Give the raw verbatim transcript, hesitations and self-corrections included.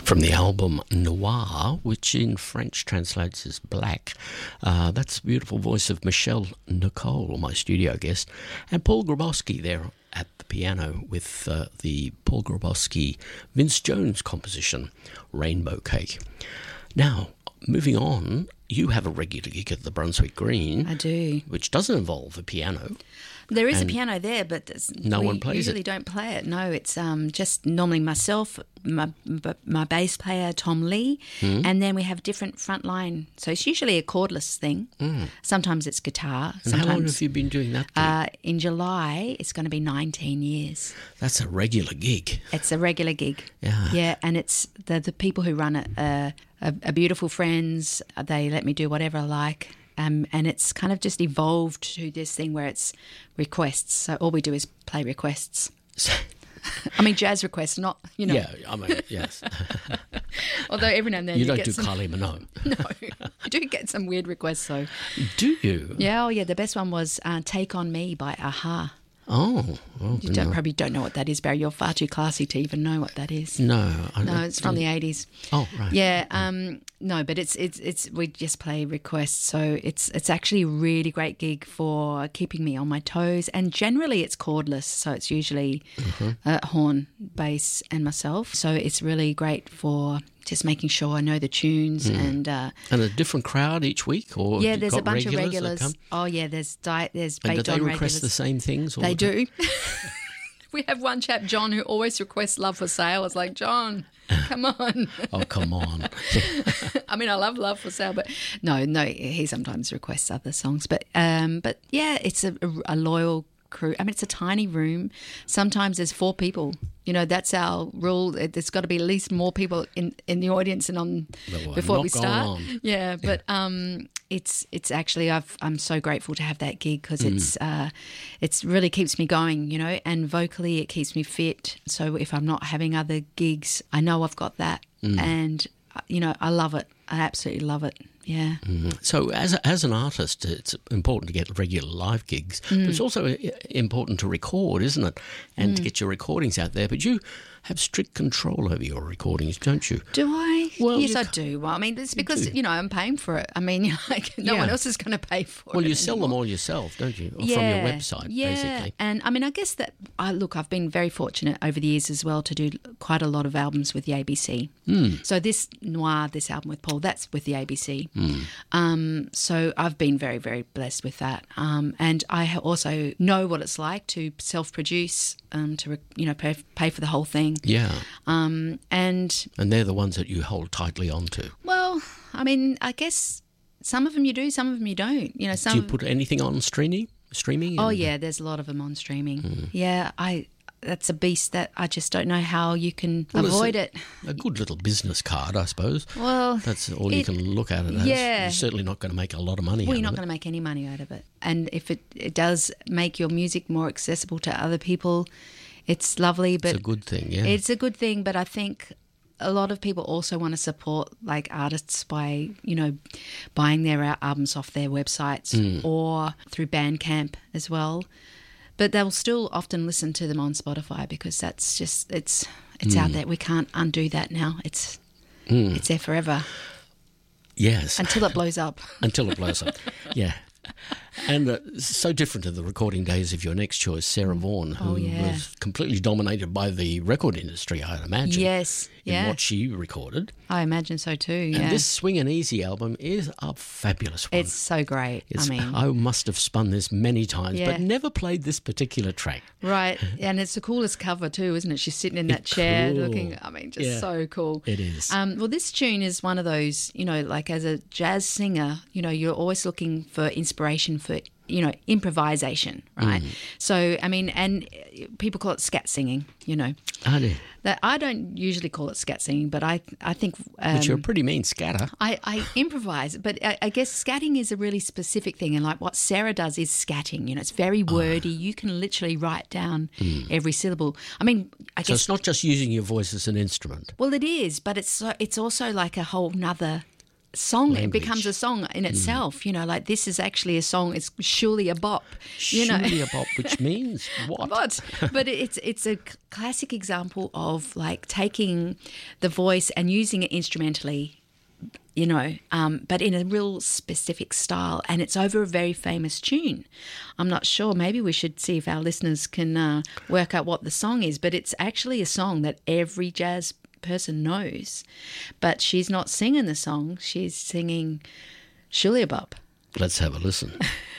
From the album Noir, which in French translates as Black. Uh, that's the beautiful voice of Michelle Nicole, my studio guest, and Paul Grabowski there at the piano with uh, the Paul Grabowski Vince Jones composition, Rainbow Cake. Now, moving on, you have a regular gig at the Brunswick Green. I do. Which doesn't involve a piano. There is a piano there, but no we one plays usually it. don't play it. No, it's um, just normally myself, my, my bass player, Tom Lee, mm. and then we have different frontline. So it's usually a cordless thing. Mm. Sometimes it's guitar. And Sometimes, how long have you been doing that gig? Uh, in July, it's going to be nineteen years. That's a regular gig. It's a regular gig. Yeah. Yeah, and it's the, the people who run it are, are, are beautiful friends. They let me do whatever I like. Um, and it's kind of just evolved to this thing where it's requests. So all we do is play requests. I mean, jazz requests, not, you know. Yeah, I mean, yes. Although every now and then you, you don't get do some... Kylie Minogue. No, I do get some weird requests, though. Do you? Yeah, oh yeah, the best one was uh, Take On Me by Aha. Oh. Well, you don't, probably don't know what that is, Barry. You're far too classy to even know what that is. No. I no, it's from the eighties. Oh, right. Yeah, um, no, but it's it's it's we just play requests, so it's it's actually a really great gig for keeping me on my toes, and generally it's cordless, so it's usually mm-hmm. uh, horn, bass, and myself. So it's really great for just making sure I know the tunes mm. and uh, and a different crowd each week, or yeah, there's a bunch regulars of regulars. Oh yeah, there's diet, there's and baked do they on request regulars. the same things? All they the do. We have one chap, John, who always requests Love for Sale. It's like, John, come on. Oh, come on. I mean, I love Love for Sale, but no, no, he sometimes requests other songs. But um, but yeah, it's a, a loyal crew. I mean, it's a tiny room. Sometimes there's four people. You know, that's our rule. There's got to be at least more people in, in the audience and on well, before we going start. On. Yeah, but um, it's it's actually I've, I'm so grateful to have that gig because mm. it's uh, it's really keeps me going. You know, and vocally it keeps me fit. So if I'm not having other gigs, I know I've got that, mm. and you know, I love it. I absolutely love it. Yeah. Mm-hmm. So as a, as an artist, it's important to get regular live gigs, mm. but it's also important to record, isn't it? And mm. to get your recordings out there. But you have strict control over your recordings, don't you? Do I? Well, yes, you I ca- do. Well, I mean, it's because, you, you know, I'm paying for it. I mean, like, no yeah. one else is going to pay for well, it. Well, you sell anymore. them all yourself, don't you? Or yeah, from your website, yeah. basically. And, I mean, I guess that, I look, I've been very fortunate over the years as well to do quite a lot of albums with the A B C. Mm. So this Noir, this album with Paul, that's with the A B C. Mm. Um, so I've been very, very blessed with that. Um, and I ha- also know what it's like to self-produce, um, to, you know, pay, pay for the whole thing. Yeah. Um, and... And they're the ones that you hold tightly onto. Well, I mean, I guess some of them you do, some of them you don't. You know, some. Do you put anything on streaming? Streaming? Oh yeah, there's a lot of them on streaming. Mm. Yeah, I. That's a beast that I just don't know how you can well, avoid a, it. A good little business card, I suppose. Well, that's all it, you can look at it as. Yeah. You're certainly not going to make a lot of money. Well, out you're not of going to make any money out of it. And if it, it does make your music more accessible to other people, it's lovely. But it's a good thing. Yeah, it's a good thing. But I think a lot of people also want to support like artists by, you know, buying their albums off their websites mm. or through Bandcamp as well. But they'll still often listen to them on Spotify because that's just it's it's mm. out there. We can't undo that now. It's mm. it's there forever. Yes, until it blows up. Until it blows up. Yeah. And uh, so different to the recording days of your next choice, Sarah Vaughan, who oh, yeah. was completely dominated by the record industry, I'd imagine. Yes, in yeah. what she recorded. I imagine so too, yeah. And this Swing and Easy album is a fabulous one. It's so great. It's, I mean, I must have spun this many times, yeah. but never played this particular track. Right, and it's the coolest cover too, isn't it? She's sitting in that it's chair cool. looking, I mean, just yeah, so cool. It is. Um, well, this tune is one of those, you know, like as a jazz singer, you know, you're always looking for inspiration for, you know, improvisation, right? Mm. So, I mean, and people call it scat singing, you know. I do. That I don't usually call it scat singing, but I I think... Um, but you're a pretty mean scatter. I, I improvise, but I, I guess scatting is a really specific thing, and like what Sarah does is scatting, you know, it's very wordy. Oh. You can literally write down mm. every syllable. I mean, I so guess... it's not just using your voice as an instrument. Well, it is, but it's so, it's also like a whole nother... song language. It becomes a song in itself. Mm. You know, like this is actually a song. It's surely a bop. You know, surely a bop, which means what? But but it's it's a classic example of like taking the voice and using it instrumentally. You know, um, but in a real specific style, and it's over a very famous tune. I'm not sure. Maybe we should see if our listeners can uh, work out what the song is. But it's actually a song that every jazz person knows. But she's not singing the song. She's singing Shirley-a-Bop. Let's have a listen.